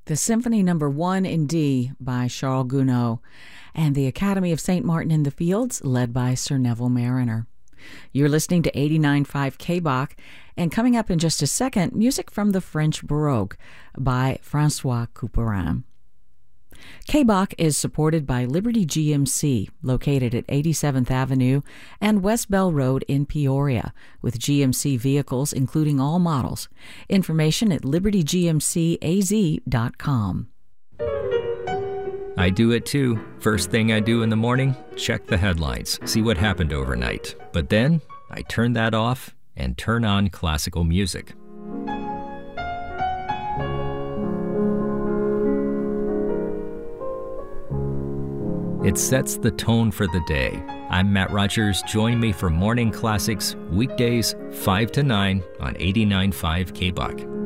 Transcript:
The Symphony Number 1 in D by Charles Gounod, and the Academy of St. Martin in the Fields, led by Sir Neville Marriner. You're listening to 89.5 KBAC, and coming up in just a second, music from the French Baroque by François Couperin. KBAC is supported by Liberty GMC, located at 87th Avenue and West Bell Road in Peoria, with GMC vehicles including all models. Information at libertygmcaz.com. I do it too. First thing I do in the morning, check the headlines, see what happened overnight. But then, I turn that off and turn on classical music. It sets the tone for the day. I'm Matt Rogers. Join me for Morning Classics, weekdays 5 to 9 on 89.5 KBAC.